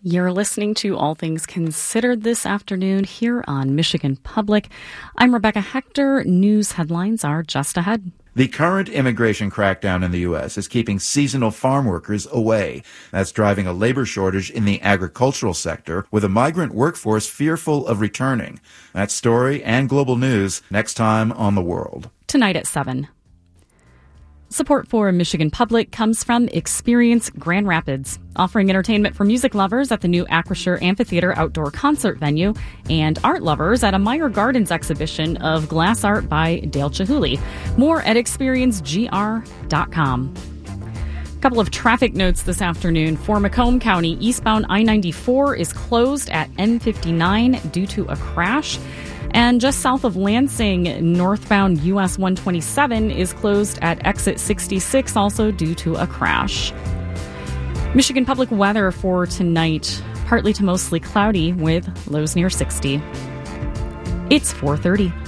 You're listening to All Things Considered this afternoon here on Michigan Public. I'm Rebecca Hector. News headlines are just ahead. The current immigration crackdown in the U.S. is keeping seasonal farm workers away. That's driving a labor shortage in the agricultural sector, with a migrant workforce fearful of returning. That story and global news next time on The World. Tonight at 7. Support for Michigan Public comes from Experience Grand Rapids, offering entertainment for music lovers at the new Acrisure Amphitheater outdoor concert venue and art lovers at a Meyer Gardens exhibition of glass art by Dale Chihuly. More at experiencegr.com. A couple of traffic notes this afternoon. For Macomb County, eastbound I-94 is closed at M59 due to a crash. And just south of Lansing, northbound US 127 is closed at exit 66, also due to a crash. Michigan Public weather for tonight, partly to mostly cloudy with lows near 60. It's 4:30.